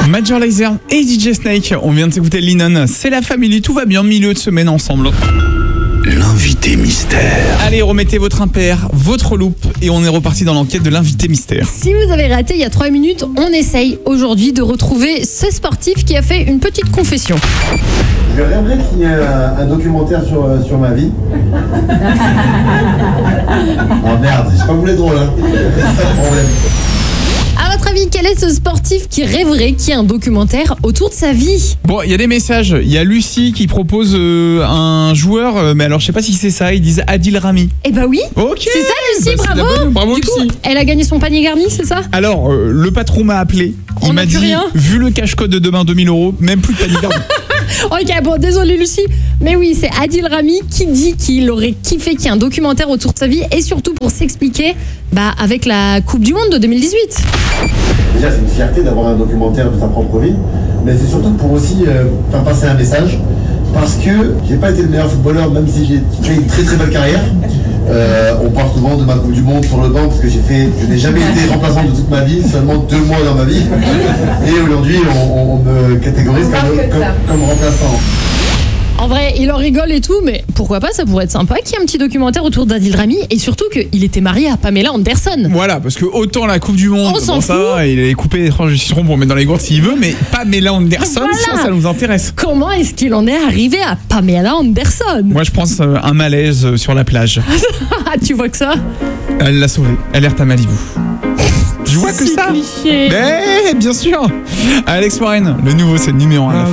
Major Lazer et DJ Snake, on vient de s'écouter Lennon. C'est la famille, tout va bien, milieu de semaine ensemble. L'invité mystère. Allez, remettez votre impair, votre loupe et on est reparti dans l'enquête de l'invité mystère. Si vous avez raté il y a 3 minutes, on essaye aujourd'hui de retrouver ce sportif qui a fait une petite confession. Je rêverais qu'il y ait un documentaire sur ma vie. Oh merde, j'ai pas voulu être drôle, hein. C'est ça le problème. À votre avis, quel est ce sportif qui rêverait qu'il y ait un documentaire autour de sa vie ? Bon, il y a des messages. Il y a Lucie qui propose un joueur, mais alors je sais pas si c'est ça, ils disent Adil Rami. Eh bah oui, Ok. c'est ça Lucie, Bah, c'est de la bravo. bonne- bravo, Du coup, Lucie. elle a gagné son panier garni, c'est ça ? Alors, le patron m'a appelé. Il On m'a n'a dit, plus rien. vu le cache-code de demain, 2000 €, même plus de panier garni. Ok, bon, désolé Lucie, mais oui, c'est Adil Rami qui dit qu'il aurait kiffé qu'il y ait un documentaire autour de sa vie et surtout pour s'expliquer avec la Coupe du Monde de 2018. Déjà, c'est une fierté d'avoir un documentaire de ta propre vie, mais c'est surtout pour aussi faire passer un message, parce que j'ai pas été le meilleur footballeur, même si j'ai fait une très très belle carrière. On parle souvent de ma Coupe du Monde sur le banc, parce que je n'ai jamais été remplaçant de toute ma vie, seulement 2 mois dans ma vie. Et aujourd'hui, on me catégorise comme remplaçant. En vrai, il en rigole et tout, mais pourquoi pas, ça pourrait être sympa qu'il y ait un petit documentaire autour d'Adil Rami et surtout qu'il était marié à Pamela Anderson. Voilà, parce que autant la Coupe du Monde, On s'en bon, ça va, il a coupé les tranches de citron pour mettre dans les gourdes s'il veut, mais Pamela Anderson, Voilà. ça nous intéresse. Comment est-ce qu'il en est arrivé à Pamela Anderson ? Moi, je pense un malaise sur la plage. Ah, tu vois que ça ? Elle l'a sauvé. Alerte à Malibu. Je vois que C'est ça. cliché. Mais bien sûr. Alex Warren, le nouveau, c'est le numéro 1.